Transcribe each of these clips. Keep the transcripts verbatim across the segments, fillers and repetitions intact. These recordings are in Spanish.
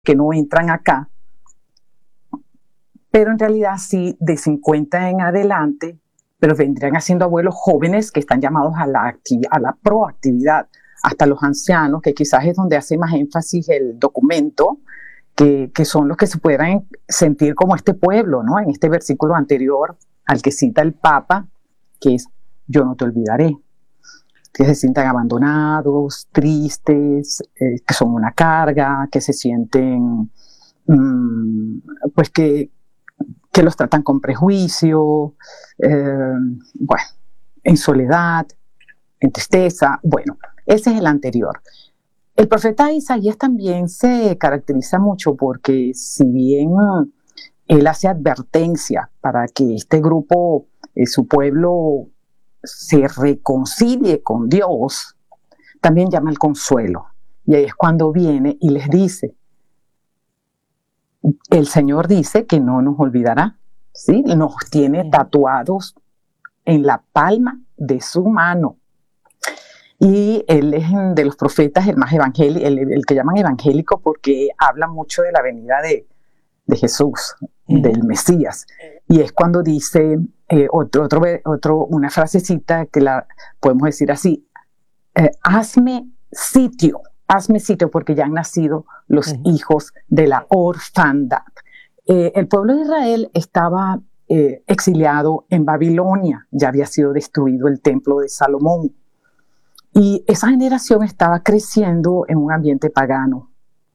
que no entran acá, pero en realidad sí de cincuenta en adelante, pero vendrían siendo abuelos jóvenes que están llamados a la, a la proactividad, hasta los ancianos, que quizás es donde hace más énfasis el documento, que, que son los que se puedan sentir como este pueblo, ¿no? En este versículo anterior al que cita el Papa, que es yo no te olvidaré, que se sientan abandonados, tristes, eh, que son una carga, que se sienten, mmm, pues que, que los tratan con prejuicio, eh, bueno, en soledad, en tristeza, bueno, ese es el anterior. El profeta Isaías también se caracteriza mucho porque si bien él hace advertencia para que este grupo, eh, su pueblo, se reconcilie con Dios, también llama al consuelo. Y ahí es cuando viene y les dice, el Señor dice que no nos olvidará, ¿sí? Nos tiene tatuados en la palma de su mano. Y él es de los profetas el más evangélico, el, el que llaman evangélico porque habla mucho de la venida de, de Jesús, uh-huh. del Mesías. Y es cuando dice eh, otro, otro, otro, una frasecita que la podemos decir así, eh, hazme sitio, hazme sitio porque ya han nacido los uh-huh. hijos de la orfandad. Eh, el pueblo de Israel estaba eh, exiliado en Babilonia, ya había sido destruido el templo de Salomón. Y esa generación estaba creciendo en un ambiente pagano.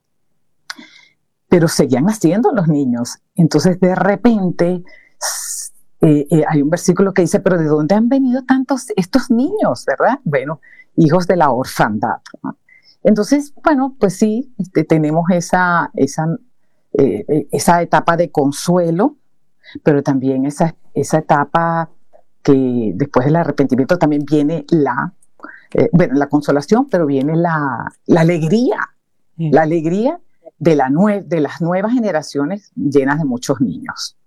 Pero seguían naciendo los niños. Entonces, de repente, eh, eh, hay un versículo que dice, pero ¿de dónde han venido tantos estos niños, verdad? Bueno, hijos de la orfandad, ¿no? Entonces, bueno, pues sí, este, tenemos esa, esa, eh, esa etapa de consuelo, pero también esa, esa etapa que después del arrepentimiento también viene la... Eh, bueno, la consolación, pero viene la, la alegría, mm. la alegría de, la nue- de las nuevas generaciones llenas de muchos niños.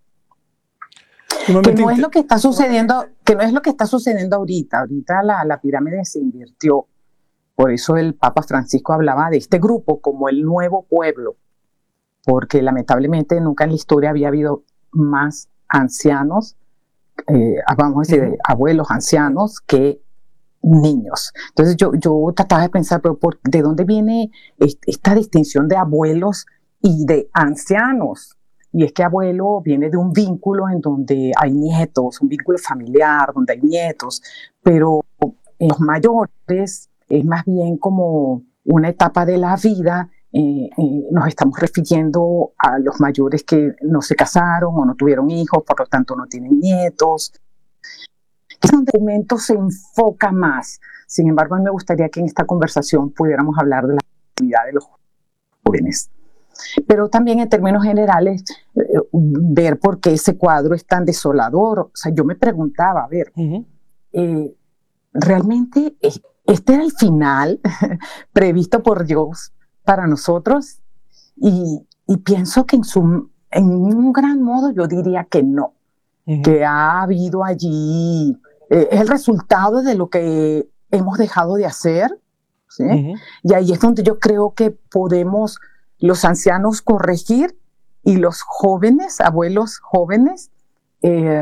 Que no es lo que está sucediendo, que no es lo que está sucediendo ahorita. Ahorita la, la pirámide se invirtió. Por eso el Papa Francisco hablaba de este grupo como el nuevo pueblo, porque lamentablemente nunca en la historia había habido más ancianos, eh, vamos a decir, mm. abuelos ancianos que niños. Entonces yo, yo trataba de pensar, pero por, ¿de dónde viene esta distinción de abuelos y de ancianos? Y es que abuelo viene de un vínculo en donde hay nietos, un vínculo familiar, donde hay nietos, pero en los mayores es más bien como una etapa de la vida. Eh, eh, nos estamos refiriendo a los mayores que no se casaron o no tuvieron hijos, por lo tanto no tienen nietos. Ese documento se enfoca más. Sin embargo, a mí me gustaría que en esta conversación pudiéramos hablar de la actividad de los jóvenes. Pero también en términos generales, eh, ver por qué ese cuadro es tan desolador. O sea, yo me preguntaba, a ver, uh-huh. eh, ¿realmente este era el final previsto por Dios para nosotros? Y, y pienso que en, su, en un gran modo yo diría que no. Uh-huh. Que ha habido allí, eh, es el resultado de lo que hemos dejado de hacer, ¿sí? Uh-huh. Y ahí es donde yo creo que podemos los ancianos corregir y los jóvenes, abuelos jóvenes, eh,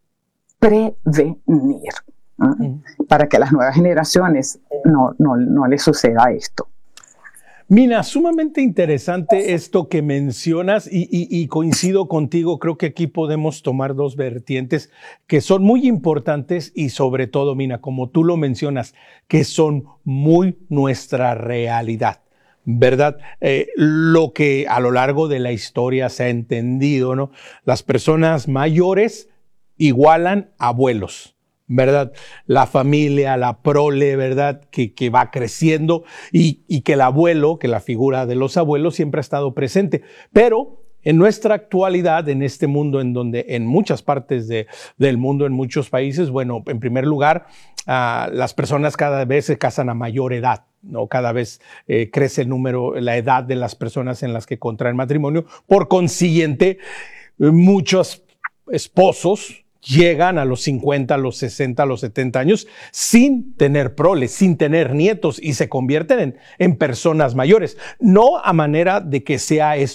prevenir, ¿no? Uh-huh. Para que a las nuevas generaciones no, no, no les suceda esto. Mina, sumamente interesante esto que mencionas y, y, y coincido contigo. Creo que aquí podemos tomar dos vertientes que son muy importantes y sobre todo, Mina, como tú lo mencionas, que son muy nuestra realidad, ¿verdad? Eh, lo que a lo largo de la historia se ha entendido, ¿no? Las personas mayores igualan abuelos, ¿verdad? La familia, la prole, ¿verdad? Que, que va creciendo y, y que el abuelo, que la figura de los abuelos siempre ha estado presente. Pero en nuestra actualidad, en este mundo en donde en muchas partes de, del mundo, en muchos países, bueno, en primer lugar, uh, las personas cada vez se casan a mayor edad, ¿no? Cada vez eh, crece el número, la edad de las personas en las que contraen matrimonio. Por consiguiente, muchos esposos llegan a los cincuenta, a los sesenta, a los setenta años sin tener proles, sin tener nietos y se convierten en, en personas mayores. No a manera de que sea